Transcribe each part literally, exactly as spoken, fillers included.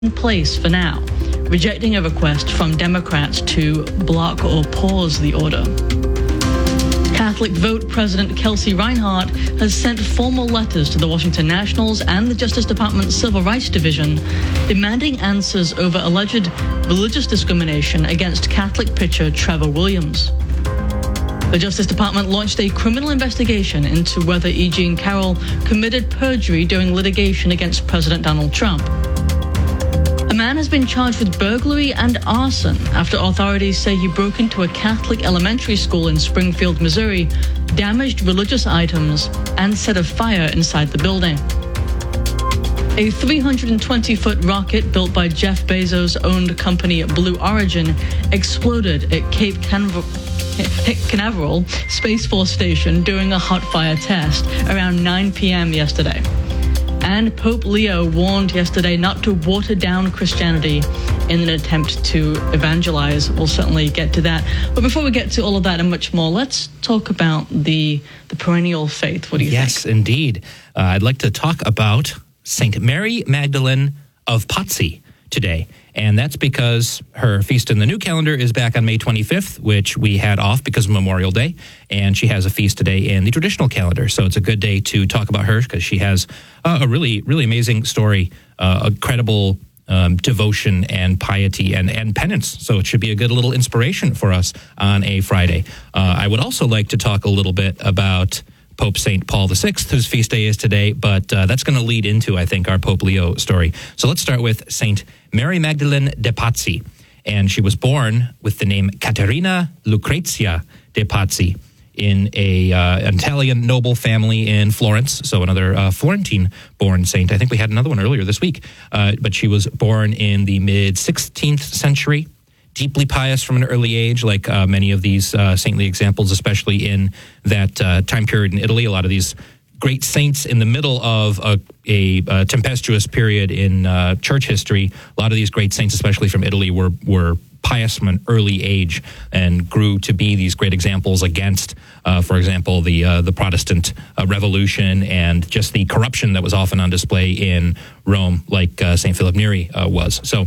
in place for now, rejecting a request from Democrats to block or pause the order. Catholic Vote President Kelsey Reinhardt has sent formal letters to the Washington Nationals and the Justice Department's Civil Rights Division demanding answers over alleged religious discrimination against Catholic pitcher Trevor Williams. The Justice Department launched a criminal investigation into whether E. Jean Carroll committed perjury during litigation against President Donald Trump. A man has been charged with burglary and arson after authorities say he broke into a Catholic elementary school in Springfield, Missouri, damaged religious items, and set a fire inside the building. A three hundred twenty foot rocket built by Jeff Bezos-owned company Blue Origin exploded at Cape Canaveral, Canaveral Space Force Station during a hot fire test around nine p.m. yesterday. And Pope Leo warned yesterday not to water down Christianity in an attempt to evangelize. We'll certainly get to that. But before we get to all of that and much more, let's talk about the the perennial faith. What do you yes, think? Yes, indeed. Uh, I'd like to talk about Saint Mary Magdalene of Pazzi today. And that's because her feast in the new calendar is back on May twenty-fifth, which we had off because of Memorial Day. And she has a feast today in the traditional calendar. So it's a good day to talk about her because she has uh, a really, really amazing story, uh, a credible um, devotion and piety and, and penance. So it should be a good little inspiration for us on a Friday. Uh, I would also like to talk a little bit about Pope Saint Paul the Sixth, whose feast day is today, but uh, that's going to lead into, I think, our Pope Leo story. So let's start with Saint Mary Magdalene de Pazzi, and she was born with the name Caterina Lucrezia de Pazzi in a uh, an Italian noble family in Florence, so another uh, Florentine-born saint. I think we had another one earlier this week, uh, but she was born in the mid-sixteenth century, deeply pious from an early age, like uh, many of these uh, saintly examples, especially in that uh, time period in Italy. A lot of these great saints in the middle of a, a, a tempestuous period in uh, church history. A lot of these great saints, especially from Italy, were were pious from an early age and grew to be these great examples against, uh, for example, the uh, the Protestant uh, Revolution and just the corruption that was often on display in Rome, like uh, Saint Philip Neri uh, was. So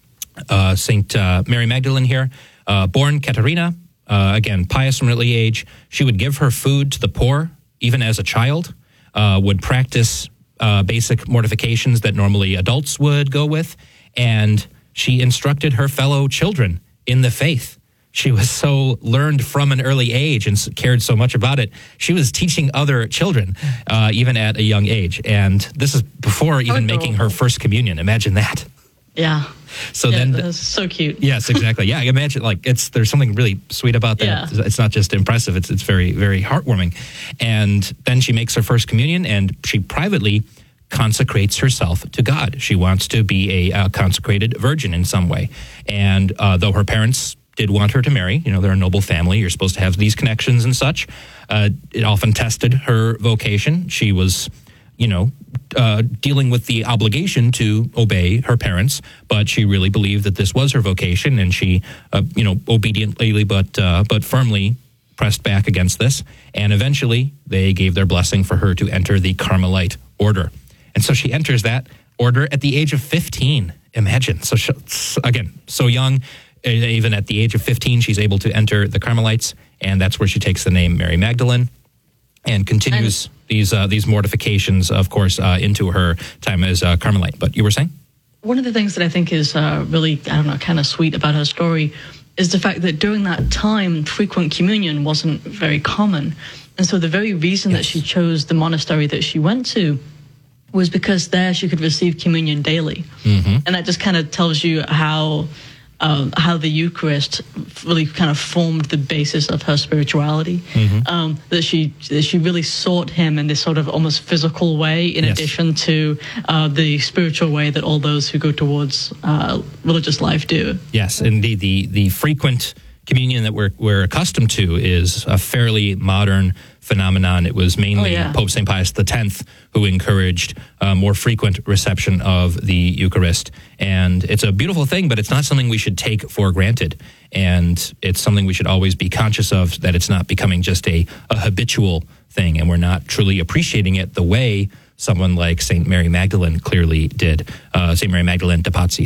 uh, Saint uh, Mary Magdalene here, uh, born Caterina, uh, again, pious from an early age. She would give her food to the poor, even as a child, uh, would practice uh, basic mortifications that normally adults would go with, and she instructed her fellow children in the faith. She was so learned from an early age and cared so much about it. She was teaching other children, uh, even at a young age. And this is before even oh, making her first communion. Imagine that. Yeah. So yeah, then, that's so cute. Yes, exactly. Yeah, imagine like it's there's something really sweet about that. Yeah. It's not just impressive; it's it's very very heartwarming. And then she makes her first communion, and she privately consecrates herself to God. She wants to be a uh, consecrated virgin in some way. And uh, though her parents did want her to marry, you know, they're a noble family. You're supposed to have these connections and such. Uh, it often tested her vocation. She was, you know, uh, dealing with the obligation to obey her parents, but she really believed that this was her vocation, and she, uh, you know, obediently but uh, but firmly pressed back against this. And eventually, they gave their blessing for her to enter the Carmelite order. And so she enters that order at the age of fifteen. Imagine. So she, again, so young, even at the age of fifteen, she's able to enter the Carmelites, and that's where she takes the name Mary Magdalene and continues and, these uh, these mortifications, of course, uh, into her time as a Carmelite. But you were saying? One of the things that I think is uh, really, I don't know, kind of sweet about her story is the fact that during that time, frequent communion wasn't very common. And so the very reason yes. that she chose the monastery that she went to was because there she could receive communion daily. Mm-hmm. And that just kind of tells you how uh, how the Eucharist really kind of formed the basis of her spirituality. Mm-hmm. Um, that she that she really sought him in this sort of almost physical way, in yes. addition to uh, the spiritual way that all those who go towards uh, religious life do. Yes, indeed. The, the frequent communion that we're, we're accustomed to is a fairly modern phenomenon. It was mainly oh, yeah. Pope Saint Pius the Tenth who encouraged uh, more frequent reception of the Eucharist. And it's a beautiful thing, but it's not something we should take for granted. And it's something we should always be conscious of, that it's not becoming just a, a habitual thing, and we're not truly appreciating it the way someone like Saint Mary Magdalene clearly did. Uh, Saint Mary Magdalene de Pazzi.